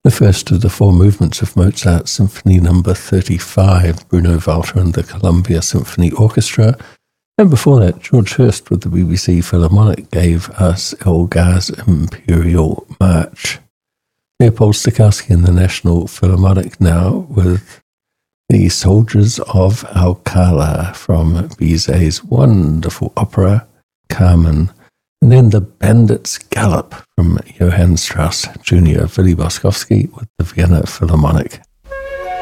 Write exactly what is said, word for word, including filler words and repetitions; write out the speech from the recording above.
The first of the four movements of Mozart's Symphony Number thirty-five, Bruno Walter and the Columbia Symphony Orchestra. And before that, George Hurst with the B B C Philharmonic gave us Elgar's Imperial March. Leopold Stokowski and the National Philharmonic now with the Soldiers of Alcala from Bizet's wonderful opera, Carmen. And then the Bandits Gallop from Johann Strauss Junior Willy Boskowski with the Vienna Philharmonic.